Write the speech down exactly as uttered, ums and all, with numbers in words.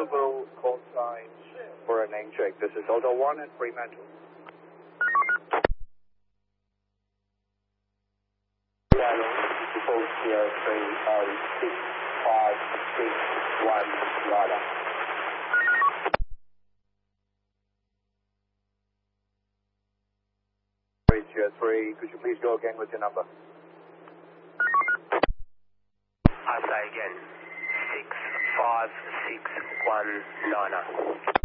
available call signs for a name check. This is Hotel one at Fremantle. Default zero three oh six five six one Lada. Zero three, could you please go again with your number? I say again, six five six one niner.